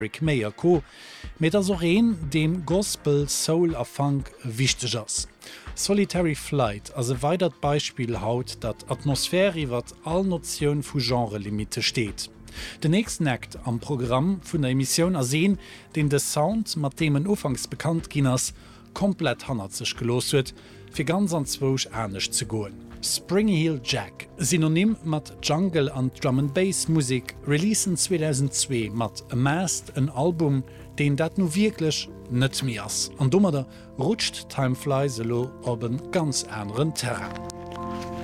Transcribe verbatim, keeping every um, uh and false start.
Rick Mayer Co. mit as een dem Gospel, Soul a Funk wichtig ass. Solitary Flight as e weitert Beispiel haut, dat Atmosphäre wat all Notionun vu Genrelimite steht. Den nächsten Act am Programm vun der Emission ersehen, den de Sound mat demen ufangs bekannt ginnners komplett hanner sech gelos huet, fir ganz anwoch ernstnecht zu goen. Spring Heel Jack, synonym mat Jungle an Drum and Bass Musik, releasen zweitausendzwei mat Amassed, ein Album, den dat nu wirklich net mir ass. An dummerder rutscht Time Fly selo op een ganz anderen Terrain.